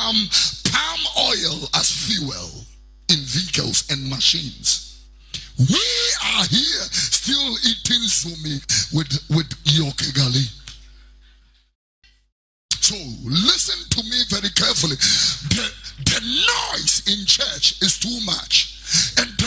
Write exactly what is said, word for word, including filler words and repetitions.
palm palm oil as fuel in vehicles and machines. We are here still eating sumi with with yokegali. So listen to me very carefully. The, the noise in church is